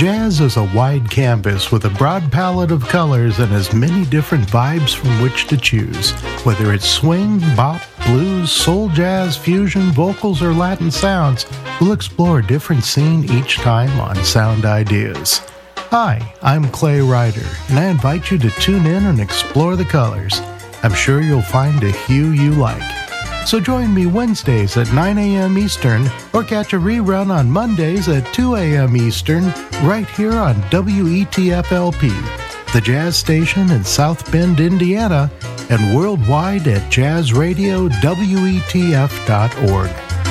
Jazz is a wide canvas with a broad palette of colors and as many different vibes from which to choose. Whether it's swing, bop, blues, soul jazz, fusion, vocals, or Latin sounds, we'll explore a different scene each time on Sound Ideas. Hi, I'm Clay Ryder, and I invite you to tune in and explore the colors. I'm sure you'll find a hue you like. So join me Wednesdays at 9 a.m. Eastern, or catch a rerun on Mondays at 2 a.m. Eastern, right here on WETF-LP, the jazz station in South Bend, Indiana, and worldwide at jazzradiowetf.org.